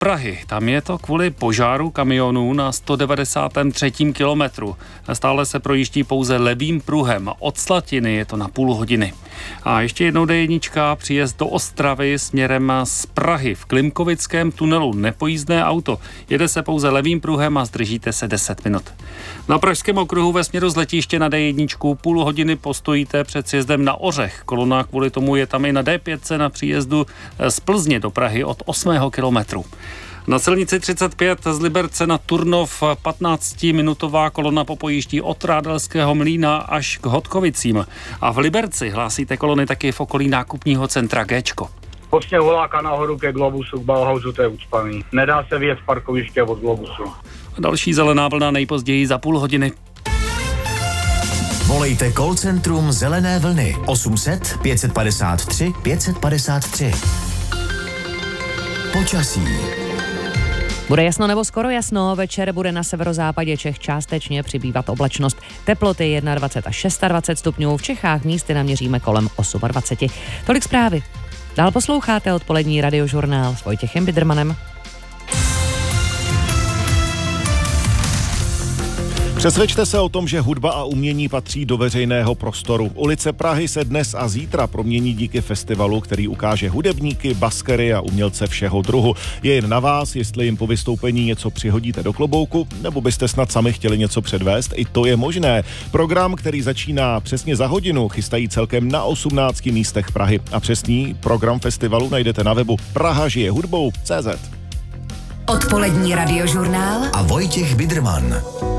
Prahy. Tam je to kvůli požáru kamionů na 193. kilometru. Stále se projíždí pouze levým pruhem. Od Slatiny je to na půl hodiny. A ještě jednou D1, příjezd do Ostravy směrem z Prahy. V Klimkovickém tunelu nepojízdné auto. Jede se pouze levým pruhem a zdržíte se 10 minut. Na Pražském okruhu ve směru z letiště na D1 půl hodiny postojíte před sjezdem na Ořech. Kolona kvůli tomu je tam i na D5 na příjezdu z Plzně do Prahy od 8. kilometru. Na silnici 35 z Liberce na Turnov 15-minutová kolona popojíždí od Rádelského mlýna až k Hodkovicím. A v Liberci hlásíte kolony taky v okolí nákupního centra Géčko. Vlastně Holáka nahoru ke Globusu, k Bauhausu, to je ucpaný. Nedá se vyjet z parkoviště od Globusu. Další zelená vlna nejpozději za půl hodiny. Volejte call centrum Zelené vlny 800 553 553. Počasí. Bude jasno nebo skoro jasno, večer bude na severozápadě Čech částečně přibývat oblačnost. Teploty 21 až 26 stupňů, v Čechách místy naměříme kolem 28. Tolik zprávy. Dál posloucháte odpolední radiožurnál s Vojtěchem Bidermanem. Přesvědčte se o tom, že hudba a umění patří do veřejného prostoru. Ulice Prahy se dnes a zítra promění díky festivalu, který ukáže hudebníky, baskery a umělce všeho druhu. Je jen na vás, jestli jim po vystoupení něco přihodíte do klobouku, nebo byste snad sami chtěli něco předvést, i to je možné. Program, který začíná přesně za hodinu, chystají celkem na 18 místech Prahy. A přesný program festivalu najdete na webu prahažijehudbou.cz. Odpolední radiožurnál A Vojtěch Biderman.